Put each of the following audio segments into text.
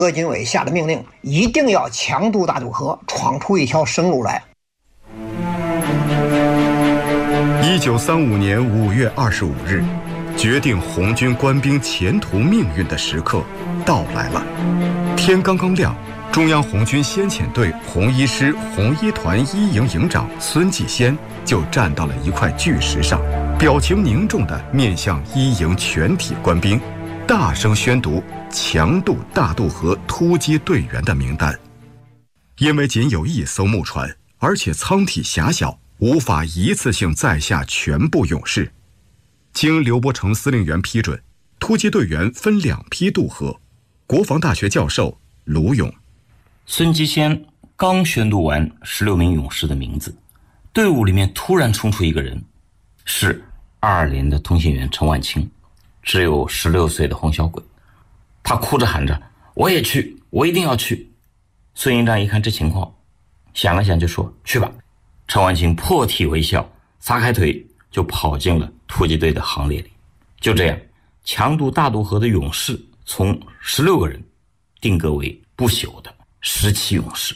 鄂军委下的命令，一定要强渡大渡河，闯出一条生路来。 1935年5月25日，决定红军官兵前途命运的时刻到来了。天刚刚亮，中央红军先遣队红一师红一团一营营长孙继先就站到了一块巨石上，表情凝重地面向一营全体官兵，大声宣读强渡大渡河突击队员的名单。因为仅有1艘木船，而且舱体狭小，无法一次性载下全部勇士。经刘伯承司令员批准，突击队员分2批渡河。国防大学教授卢勇： 孙继先刚宣读完16名勇士的名字，队伍里面突然冲出一个人，是22连的通信员陈万清，只有16岁的洪小鬼。他哭着喊着：“我也去，我一定要去。”孙营长一看这情况，想了想就说：“去吧。”陈万清破涕为笑，撒开腿就跑进了突击队的行列里。就这样，强渡大渡河的勇士从16个人定格为不朽的17勇士。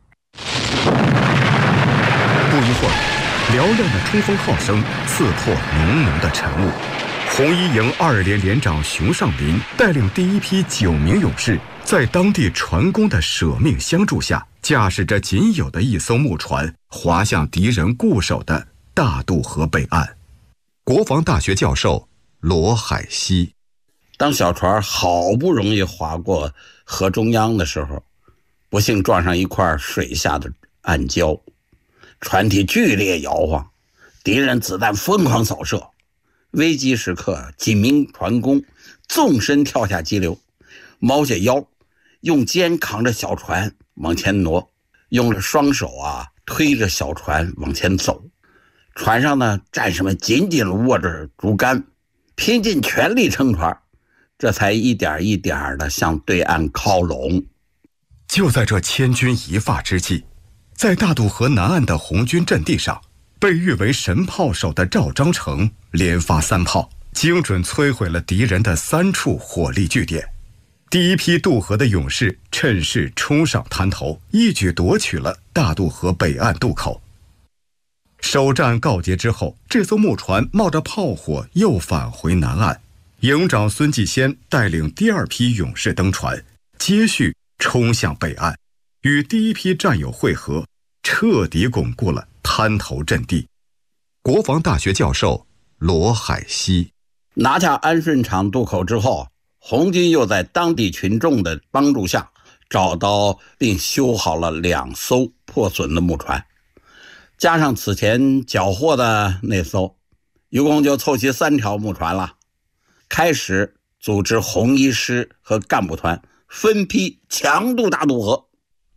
不一会儿，嘹亮的冲锋号声刺破浓浓的晨雾。红一营22连连长熊尚林带领第一批9名勇士，在当地船工的舍命相助下，驾驶着仅有的1艘木船，划向敌人固守的大渡河北岸。国防大学教授罗海西： 当小船好不容易划过河中央的时候，不幸撞上一块水下的暗礁，船体剧烈摇晃，敌人子弹疯狂扫射。危急时刻，几名船工纵身跳下激流，猫下腰，用肩扛着小船往前挪，用着双手推着小船往前走。船上呢，战士们紧紧握着竹竿，拼尽全力撑船，这才一点一点地向对岸靠拢。 就在这千钧一发之际，在大渡河南岸的红军阵地上，被誉为神炮手的赵章成连发3炮，精准摧毁了敌人的3处火力据点。第一批渡河的勇士趁势冲上滩头，一举夺取了大渡河北岸渡口。首战告捷之后，这艘木船冒着炮火又返回南岸。营长孙继先带领第2批勇士登船，接续冲向北岸，与第一批战友会合，彻底巩固了滩头阵地。国防大学教授罗海西： 拿下安顺场渡口之后，红军又在当地群众的帮助下，找到并修好了2艘破损的木船，加上此前缴获的那艘，一共就凑齐3条木船了。开始组织红一师和干部团分批强渡大渡河。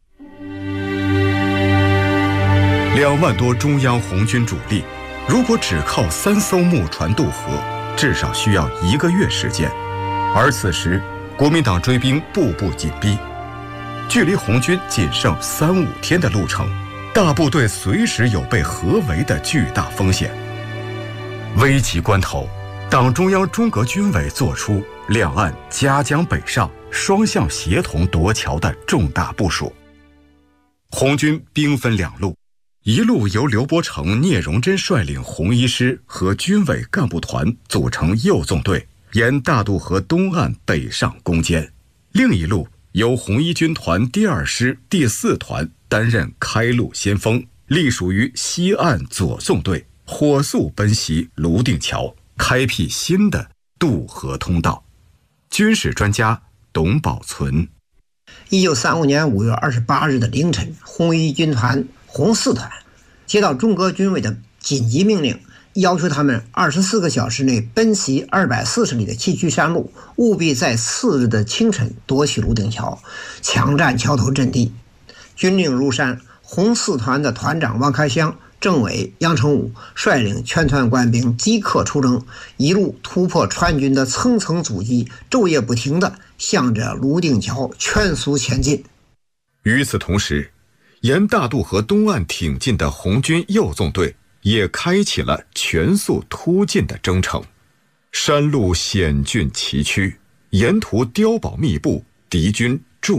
2万多中央红军主力，如果只靠3艘木船渡河，至少需要1个月时间。而此时，国民党追兵步步紧逼，距离红军仅剩3-5天的路程，大部队随时有被合围的巨大风险。危急关头，党中央中革军委作出两岸夹江北上、双向协同夺桥的重大部署。红军兵分2路，一路由刘伯承、聂荣臻率领红一师和军委干部团组成右纵队，沿大渡河东岸北上攻坚；另一路由红一军团第2师第4团担任开路先锋，隶属于西岸左纵队，火速奔袭泸定桥，开辟新的渡河通道。军事专家董宝存 ：1935年5月28日的凌晨，红一军团红4团接到中革军委的紧急命令，要求他们24个小时内奔袭240里的崎岖山路，务必在次日的清晨夺取泸定桥，抢占桥头阵地。军令如山，红4团的团长王开湘、政委杨成武率领全团官兵即刻出征，一路突破川军的层层阻击，昼夜不停地向着泸定桥全速前进。 与此同时，沿大渡河东岸挺进的红军右纵队也开启了全速突进的征程。山路险峻崎岖，沿途碉堡密布，敌军